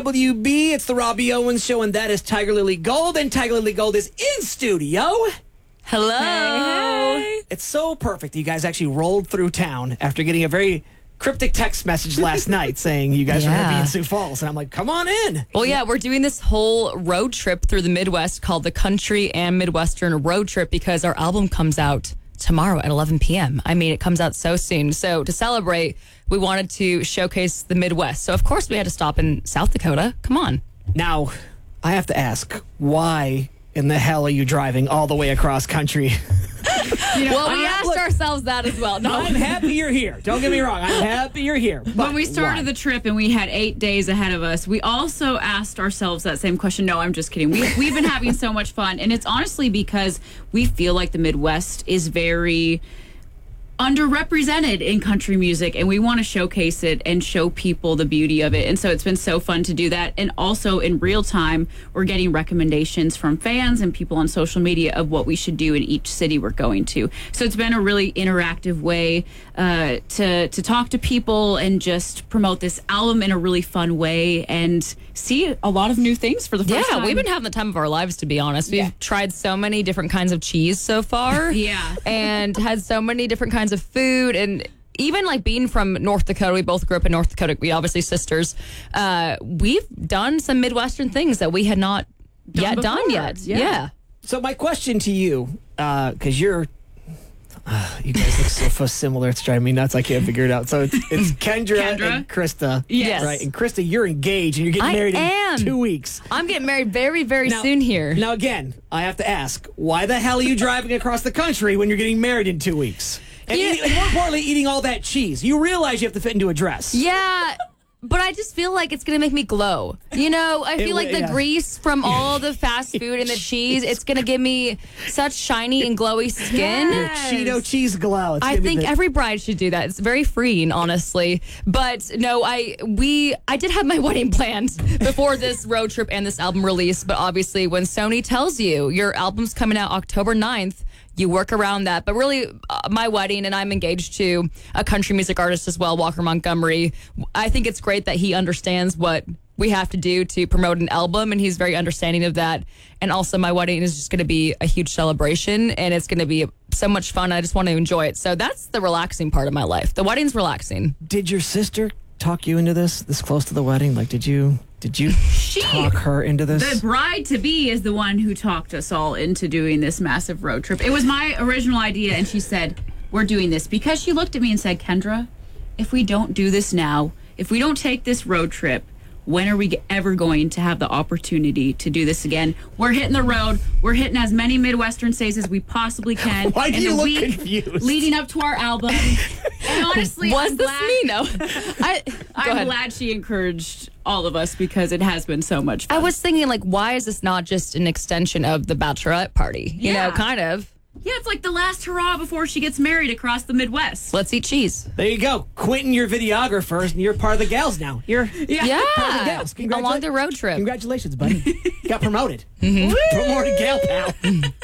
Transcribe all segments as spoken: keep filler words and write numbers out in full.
W B, it's the Robbie Owens Show, and that is Tiger Lily Gold, and Tiger Lily Gold is in studio. Hello. Hey, hey. It's so perfect that you guys actually rolled through town after getting a very cryptic text message last night saying you guys yeah. are going to be in Sioux Falls, and I'm like, come on in. Well, yeah, we're doing this whole road trip through the Midwest called the Country and Midwestern Road Trip because our album comes out tomorrow at eleven p.m. I mean, it comes out so soon. So to celebrate, we wanted to showcase the Midwest. So, of course, we had to stop in South Dakota. Come on. Now, I have to ask, why in the hell are you driving all the way across country? You know, well, we I, asked look, ourselves that as well. No, I'm happy you're here. Don't get me wrong. I'm happy you're here. But when we started why? the trip and we had eight days ahead of us, we also asked ourselves that same question. No, I'm just kidding. We, we've been having so much fun. And it's honestly because we feel like the Midwest is very underrepresented in country music, and we want to showcase it and show people the beauty of it. And so it's been so fun to do that. And also in real time, we're getting recommendations from fans and people on social media of what we should do in each city we're going to. So it's been a really interactive way uh, to to talk to people and just promote this album in a really fun way and see a lot of new things for the first yeah, time. we've been having the time of our lives, to be honest. We've Yeah. tried so many different kinds of cheese so far. Yeah. And had so many different kinds of food. And even like being from North Dakota, we both grew up in North Dakota. We obviously sisters. Uh, we've done some Midwestern things that we had not Done yet before. done yet. Yeah. yeah. So my question to you, because you're, uh, you guys look so f- similar, it's driving me nuts. I can't figure it out. So it's, it's Kendra, Kendra? and Krista. Yes. Right. And Krista, you're engaged and you're getting I married am. in two weeks. I'm getting married very, very Now- soon here. Now, again, I have to ask, why the hell are you driving across the country when you're getting married in two weeks? And, Yeah. eating, and more importantly, eating all that cheese. You realize you have to fit into a dress. Yeah, but I just feel like it's going to make me glow. You know, I It feel like will, the yeah. grease from all the fast food and the cheese, it's going to give me such shiny and glowy skin. Your Cheeto cheese glow. It's I gonna be think the- every bride should do that. It's very freeing, honestly. But no, I we I did have my wedding planned before this road trip and this album release. But obviously, when Sony tells you your album's coming out October ninth, you work around that. But really, uh, my wedding, and I'm engaged to a country music artist as well, Walker Montgomery. I think it's great that he understands what we have to do to promote an album, and he's very understanding of that. And also, my wedding is just going to be a huge celebration, and it's going to be so much fun. I just want to enjoy it. So that's the relaxing part of my life. The wedding's relaxing. Did your sister talk you into this, this close to the wedding? Like, did you, did you She- talk her into this? The bride-to-be is the one who talked us all into doing this massive road trip. It was my original idea, and she said, we're doing this. Because she looked at me and said, Kendra, if we don't do this now, if we don't take this road trip, when are we g- ever going to have the opportunity to do this again? We're hitting the road. We're hitting as many Midwestern states as we possibly can. Why do in you the look week confused? leading up to our album. And honestly, Was I'm this glad, me? No. I, go I'm ahead. glad she encouraged all of us because it has been so much fun. I was thinking, like, why is this not just an extension of the bachelorette party? You Yeah. know, kind of. Yeah, it's like the last hurrah before she gets married across the Midwest. Let's eat cheese. There you go. Quentin, you're videographer, and you're part of the gals now. You're Yeah. part of the gals. Congratula- Along the road trip. Congratulations, buddy. Got promoted. Promoted gal pal.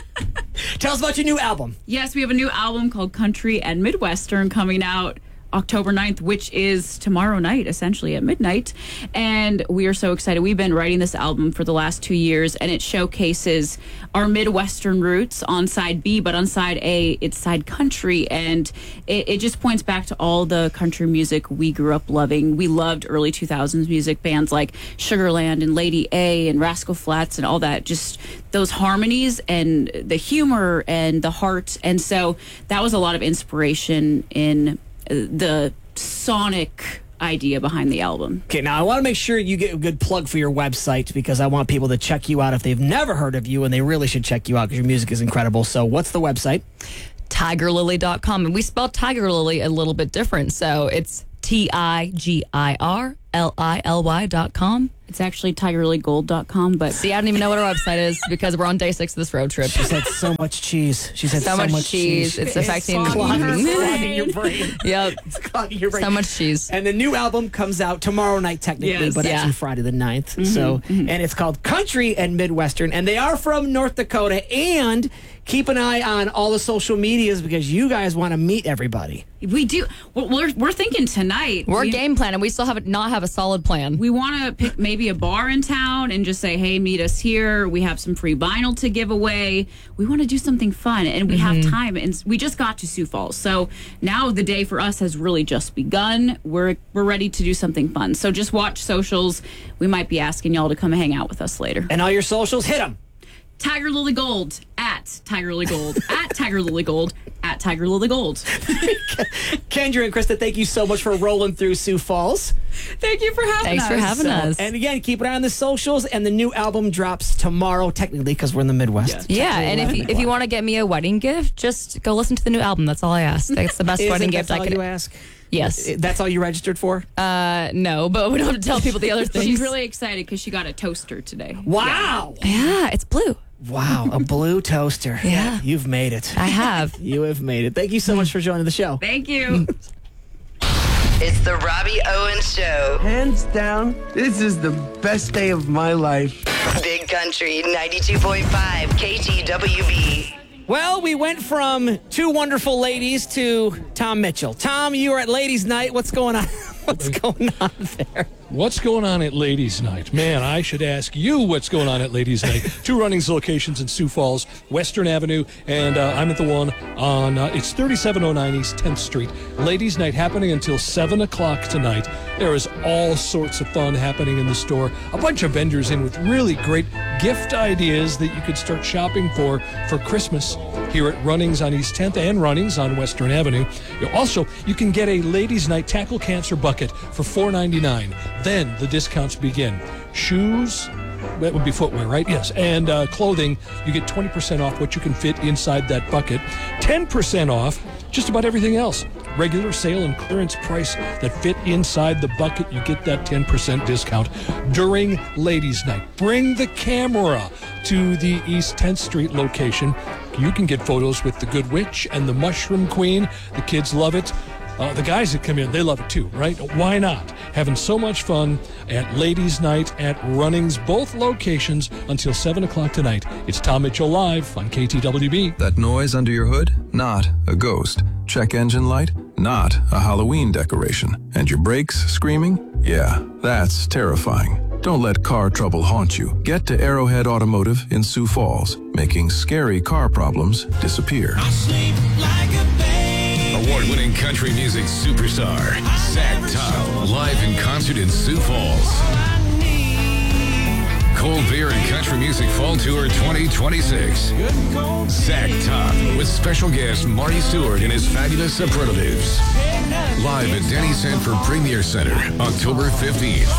Tell us about your new album. Yes, we have a new album called Country and Midwestern coming out October ninth, which is tomorrow night, essentially at midnight. And we are so excited. We've been writing this album for the last two years, and it showcases our Midwestern roots on side B, but on side A, it's side country. And it, it just points back to all the country music we grew up loving. We loved early two thousands music, bands like Sugarland and Lady A and Rascal Flatts and all that. Just those harmonies and the humor and the heart. And so that was a lot of inspiration in the sonic idea behind the album. Okay, now I want to make sure you get a good plug for your website because I want people to check you out if they've never heard of you, and they really should check you out because your music is incredible. So what's the website? tiger lily dot com. And we spelled Tiger Lily a little bit different. So it's T I G I R L I L Y dot com. It's actually tiger lily gold dot com, but See, I don't even know what our website is because we're on day six of this road trip. She said so much cheese. She said So so, much cheese. It's affecting- clogging, Mhm. it's clogging your brain. Yep. It's clogging your brain. So much cheese. And the new album comes out tomorrow night, technically, Yes. but Yeah. actually Friday the ninth. So, and it's called Country and Midwestern, and they are from North Dakota. And keep an eye on all the social medias because you guys want to meet everybody. we do. We're we're thinking tonight. We're we, game planning. We still have not have have a solid plan. We want to pick maybe a bar in town and just say, hey, meet us here. We have some free vinyl to give away. We want to do something fun, and we mm-hmm. have time. And we just got to Sioux Falls. So now the day for us has really just begun. We're, we're ready to do something fun. So just watch socials. We might be asking y'all to come hang out with us later. And all your socials, hit them. Tiger Lily Gold, at Tiger Lily Gold, at Tiger Lily Gold, at Tiger Lily Gold. Kendra and Krista, thank you so much for rolling through Sioux Falls. Thank you for having Thanks us. for having So, us. And again, keep an eye on the socials, and the new album drops tomorrow, technically, because we're in the Midwest. Yeah, Yeah, and if you, if you want to get me a wedding gift, just go listen to the new album. That's all I ask. That's the best Is wedding it, gift that's I all could. you ask? Yes. That's all you registered for? Uh, no, but we don't have to tell people the other things. She's really excited because she got a toaster today. Wow. Yeah, it's blue. Wow, a blue toaster. Yeah. You've made it. I have. You have made it. Thank you so much for joining the show. Thank you. It's the Robbie Owens Show. Hands down, this is the best day of my life. Big Country ninety-two point five K T W B. Well, we went from two wonderful ladies to Tom Mitchell. Tom, you were at Ladies' Night. What's going on? What's going on there? What's going on at Ladies' Night? Man, I should ask you what's going on at Ladies' Night. Two Runnings locations in Sioux Falls, Western Avenue, and uh, I'm at the one on, uh, it's thirty-seven oh nine East tenth Street. Ladies' Night happening until seven o'clock tonight. There is all sorts of fun happening in the store. A bunch of vendors in with really great gift ideas that you could start shopping for for Christmas here at Runnings on East tenth and Runnings on Western Avenue. You also, you can get a Ladies' Night Tackle Cancer Bucket for four ninety-nine. Then the discounts begin. Shoes, that would be footwear, right? Yes. And uh, clothing, you get twenty percent off what you can fit inside that bucket. ten percent off just about everything else. Regular sale and clearance price that fit inside the bucket. You get that ten percent discount during Ladies' Night. Bring the camera to the East tenth Street location. You can get photos with the Good Witch and the Mushroom Queen. The kids love it. Uh, the guys that come in, they love it too, right? Why not? Having so much fun at Ladies' Night at Runnings, both locations until seven o'clock tonight. It's Tom Mitchell Live on K T W B. That noise under your hood? Not a ghost. Check engine light? Not a Halloween decoration. And your brakes screaming? Yeah, that's terrifying. Don't let car trouble haunt you. Get to Arrowhead Automotive in Sioux Falls, making scary car problems disappear. Award-winning country music superstar, Zach Top, live in concert in Sioux Falls. Cold Beer and Country Music Fall Tour twenty twenty-six. Zach Top with special guest Marty Stewart and his fabulous superlatives. Live at Denny Sanford Premier Center, October fifteenth.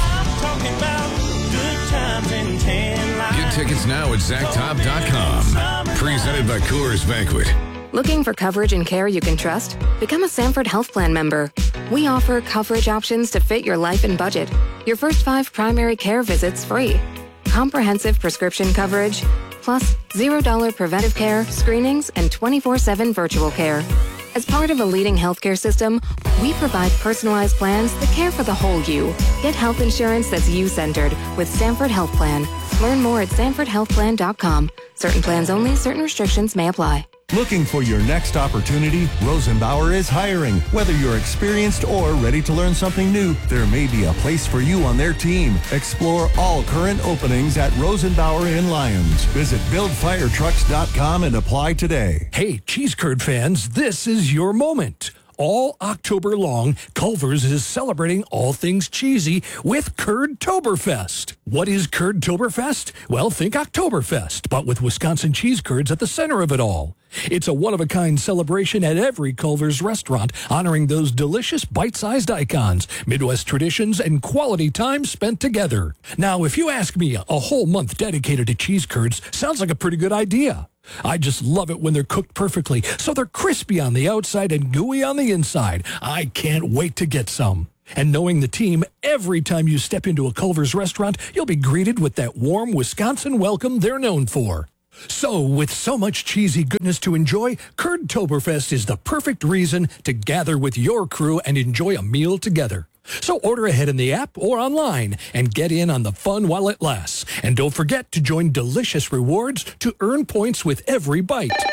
Get tickets now at Zach Top dot com. Presented by Coors Banquet. Looking for coverage and care you can trust? Become a Sanford Health Plan member. We offer coverage options to fit your life and budget. Your first five primary care visits free. Comprehensive prescription coverage, plus zero dollar preventive care, screenings, and twenty-four seven virtual care. As part of a leading healthcare system, we provide personalized plans that care for the whole you. Get health insurance that's you-centered with Sanford Health Plan. Learn more at sanford health plan dot com. Certain plans only, certain restrictions may apply. Looking for your next opportunity? Rosenbauer is hiring. Whether you're experienced or ready to learn something new, there may be a place for you on their team. Explore all current openings at Rosenbauer in Lyons. Visit build fire trucks dot com and apply today. Hey, cheese curd fans, this is your moment. All October long, Culver's is celebrating all things cheesy with Curd-Toberfest. What is Curd-Toberfest? Well, think Oktoberfest, but with Wisconsin cheese curds at the center of it all. It's a one-of-a-kind celebration at every Culver's restaurant, honoring those delicious bite-sized icons, Midwest traditions, and quality time spent together. Now, if you ask me, a whole month dedicated to cheese curds sounds like a pretty good idea. I just love it when they're cooked perfectly, so they're crispy on the outside and gooey on the inside. I can't wait to get some. And knowing the team, every time you step into a Culver's restaurant, you'll be greeted with that warm Wisconsin welcome they're known for. So, with so much cheesy goodness to enjoy, Curd-Toberfest is the perfect reason to gather with your crew and enjoy a meal together. So order ahead in the app or online and get in on the fun while it lasts. And don't forget to join delicious rewards to earn points with every bite.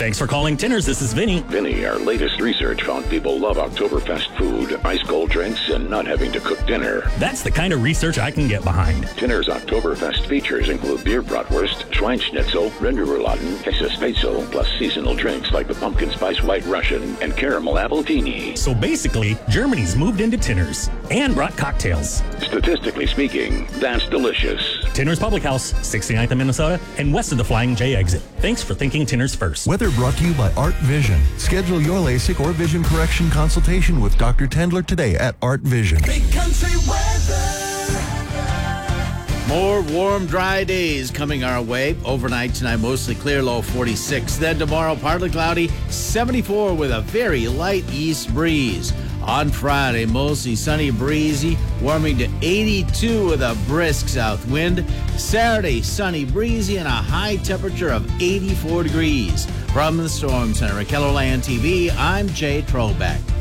Thanks for calling Tinners. This is Vinny. Vinny, our latest research found people love Oktoberfest food, ice cold drinks, and not having to cook dinner. That's the kind of research I can get behind. Tinner's Oktoberfest features include beer bratwurst, Schweinsschnitzel, Rinderrouladen, Käsespätzle, plus seasonal drinks like the pumpkin spice white Russian and caramel appletini. So basically, Germany's moved into Tinners and brought cocktails. Statistically speaking, that's delicious. Tinners Public House, sixty-ninth in Minnesota, and west of the Flying J exit. Thanks for thinking Tinners first. Weather brought to you by Art Vision. Schedule your LASIK or vision correction consultation with Doctor Tendler today at Art Vision. Big country weather. More warm, dry days coming our way. Overnight tonight, mostly clear, low forty-six. Then tomorrow, partly cloudy, seventy-four with a very light east breeze. On Friday, mostly sunny, breezy, warming to eighty-two with a brisk south wind. Saturday, sunny, breezy, and a high temperature of eighty-four degrees. From the Storm Center at KELLERLAND T V, I'm Jay Trollback.